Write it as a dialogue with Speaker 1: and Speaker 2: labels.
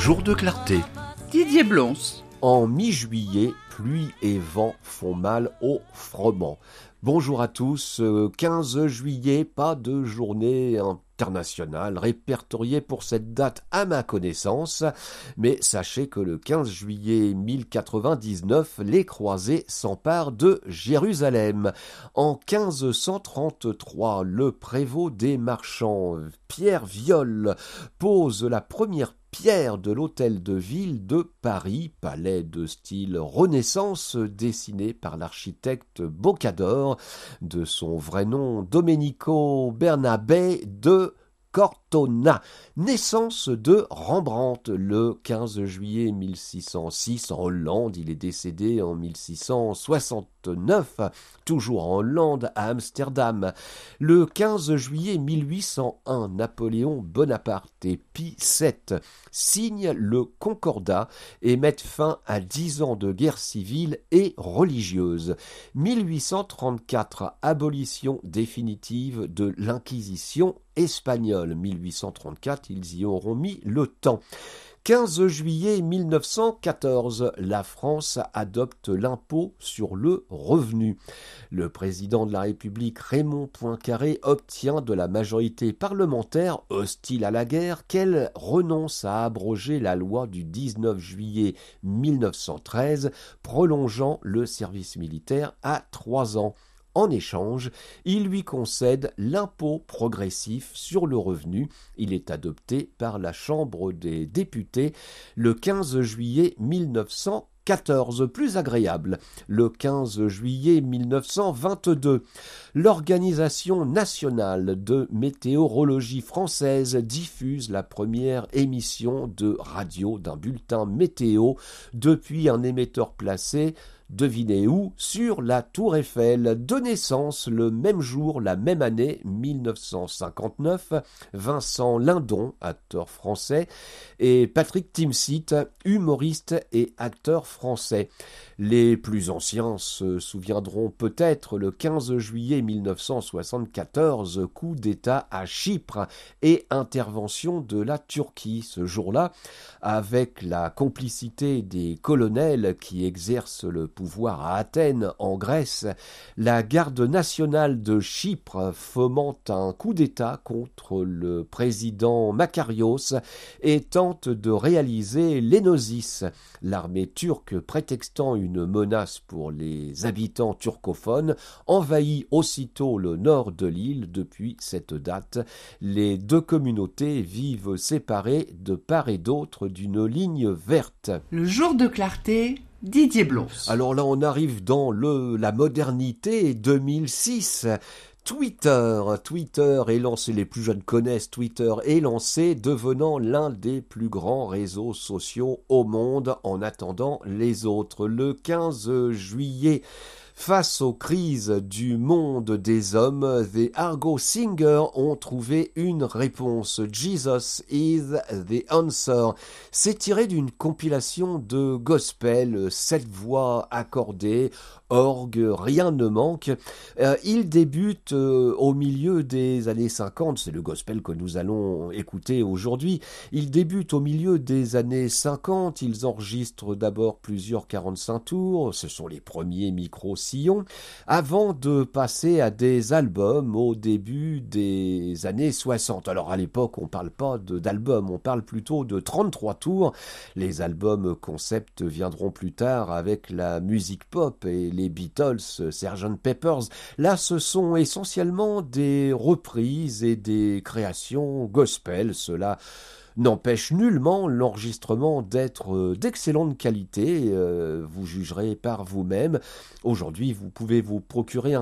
Speaker 1: jour de clarté.
Speaker 2: Didier Blons.
Speaker 3: En mi-juillet, pluie et vent font mal au froment. Bonjour à tous, 15 juillet, pas de journée internationale répertoriée pour cette date à ma connaissance, mais sachez que le 15 juillet 1099, les croisés s'emparent de Jérusalem. En 1533, le prévôt des marchands, Pierre Viol, pose la première pierre de l'hôtel de ville de Paris, palais de style Renaissance dessiné par l'architecte Bocador, de son vrai nom Domenico Bernabé de Cortona. Naissance de Rembrandt le 15 juillet 1606 en Hollande. Il est décédé en 1669, toujours en Hollande, à Amsterdam. Le 15 juillet 1801, Napoléon Bonaparte et Pie VII signent le Concordat et mettent fin à 10 ans de guerre civile et religieuse. 1834, abolition définitive de l'Inquisition espagnole. 1834, ils y auront mis le temps. 15 juillet 1914, la France adopte l'impôt sur le revenu. Le président de la République, Raymond Poincaré, obtient de la majorité parlementaire hostile à la guerre qu'elle renonce à abroger la loi du 19 juillet 1913, prolongeant le service militaire à 3 ans. En échange, il lui concède l'impôt progressif sur le revenu. Il est adopté par la Chambre des députés le 15 juillet 1914. Plus agréable, le 15 juillet 1922, l'Organisation nationale de météorologie française diffuse la première émission de radio d'un bulletin météo depuis un émetteur placé, devinez où, sur la Tour Eiffel. De naissance, le même jour, la même année, 1959, Vincent Lindon, acteur français, et Patrick Timsit, humoriste et acteur français. Les plus anciens se souviendront peut-être le 15 juillet 1974, coup d'État à Chypre et intervention de la Turquie. Ce jour-là, avec la complicité des colonels qui exercent le pouvoir à Athènes, en Grèce, la garde nationale de Chypre fomente un coup d'État contre le président Makarios et tente de réaliser l'énosis. L'armée turque, prétextant une menace pour les habitants turcophones, envahit aussitôt le nord de l'île. Depuis cette date, les deux communautés vivent séparées de part et d'autre d'une ligne verte.
Speaker 2: Le jour de clarté, Didier Blons.
Speaker 3: Alors là, on arrive dans la modernité 2006. Twitter est lancé, les plus jeunes connaissent Twitter, est lancé, devenant l'un des plus grands réseaux sociaux au monde en attendant les autres. Le 15 juillet, face aux crises du monde des hommes, The Argo Singers ont trouvé une réponse. Jesus is the answer. C'est tiré d'une compilation de gospel, 7 voix accordées, orgue, rien ne manque. Il débute au milieu des années 50, c'est le gospel que nous allons écouter aujourd'hui. Il débute au milieu des années 50, ils enregistrent d'abord plusieurs 45 tours, ce sont les premiers micro-sillons, avant de passer à des albums au début des années 60. Alors à l'époque, on parle pas d'albums, on parle plutôt de 33 tours. Les albums concept viendront plus tard avec la musique pop et les Beatles, Sgt. Pepper's. Là, ce sont essentiellement des reprises et des créations gospel. Cela n'empêche nullement l'enregistrement d'être d'excellente qualité. Vous jugerez par vous-même. Aujourd'hui, vous pouvez vous procurer un